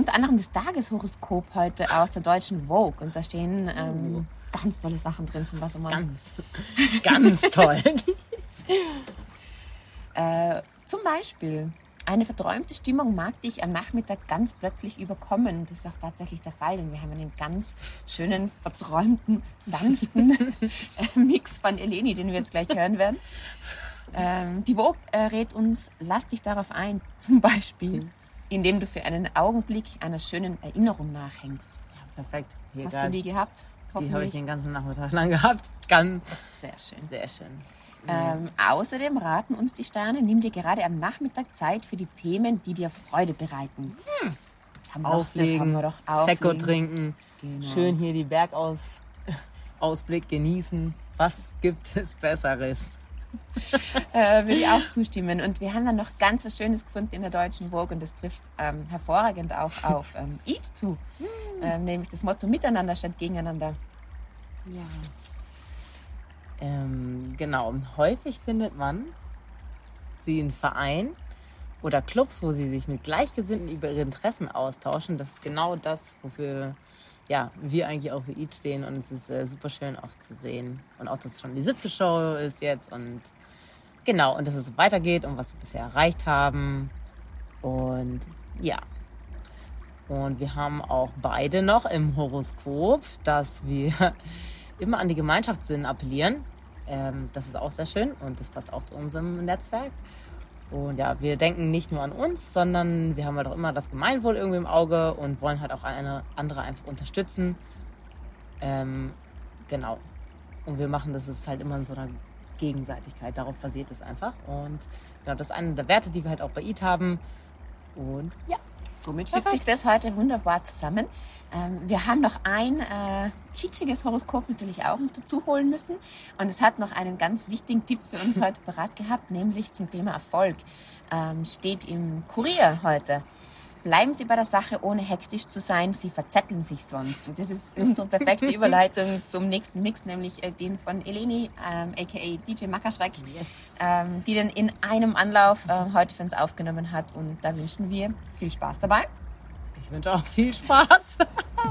unter anderem das Tageshoroskop heute aus der deutschen Vogue. Und da stehen ganz tolle Sachen drin zum Wassermann. Ganz toll. Zum Beispiel, eine verträumte Stimmung mag dich am Nachmittag ganz plötzlich überkommen. Das ist auch tatsächlich der Fall, denn wir haben einen ganz schönen, verträumten, sanften Mix von Eleni, den wir jetzt gleich hören werden. Die Vogue rät uns, lass dich darauf ein, zum Beispiel, indem du für einen Augenblick einer schönen Erinnerung nachhängst. Ja, perfekt. Hier Hast du die gehabt? Die habe ich den ganzen Nachmittag lang gehabt. Ganz sehr schön. Sehr schön. Außerdem raten uns die Sterne, nimm dir gerade am Nachmittag Zeit für die Themen, die dir Freude bereiten. Das haben wir doch. Sekko trinken, Genau. schön hier die Bergausblick genießen. Was gibt es Besseres? Würde ich auch zustimmen. Und wir haben dann noch ganz was Schönes gefunden in der deutschen Vogue und das trifft hervorragend auch auf Eid zu. Nämlich das Motto Miteinander statt Gegeneinander. Ja. Genau. Häufig findet man sie in Vereinen oder Clubs, wo sie sich mit Gleichgesinnten über ihre Interessen austauschen. Das ist genau das, wofür wir eigentlich auch für Eid stehen. Und es ist super schön auch zu sehen. Und auch, dass es schon die 7. Show ist jetzt. Und genau, und dass es weitergeht und was wir bisher erreicht haben. Und ja. Und wir haben auch beide noch im Horoskop, dass wir immer an die Gemeinschaftssinn appellieren. Das ist auch sehr schön und das passt auch zu unserem Netzwerk. Und ja, wir denken nicht nur an uns, sondern wir haben halt auch immer das Gemeinwohl irgendwie im Auge und wollen halt auch eine andere einfach unterstützen. Genau. Und wir machen das ist halt immer in so einer Gegenseitigkeit. Darauf basiert es einfach. Und genau, das ist eine der Werte, die wir halt auch bei Eid haben. Und ja. Somit fügt sich das heute wunderbar zusammen. Wir haben noch ein kitschiges Horoskop natürlich auch noch dazu holen müssen. Und es hat noch einen ganz wichtigen Tipp für uns heute parat gehabt, nämlich zum Thema Erfolg. Steht im Kurier heute. Bleiben Sie bei der Sache, ohne hektisch zu sein. Sie verzetteln sich sonst. Und das ist unsere perfekte Überleitung zum nächsten Mix, nämlich den von Eleni, a.k.a. DJ Mackerschreck, Yes. die den in einem Anlauf heute für uns aufgenommen hat. Und da wünschen wir viel Spaß dabei. Ich wünsche auch viel Spaß.